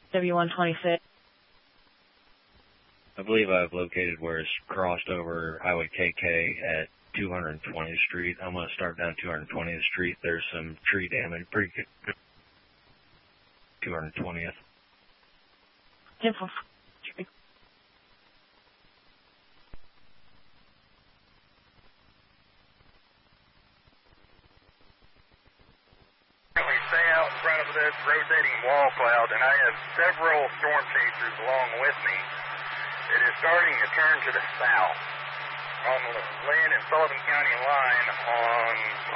W126. I believe I've located where it's crossed over Highway KK at 220th Street. I'm going to start down 220th Street. There's some tree damage. Pretty good. 220th. 10-4. Stay out in front of this rotating wall cloud, and I have several storm chasers along with me. It is starting to turn to the south on the Lynn and Sullivan County line on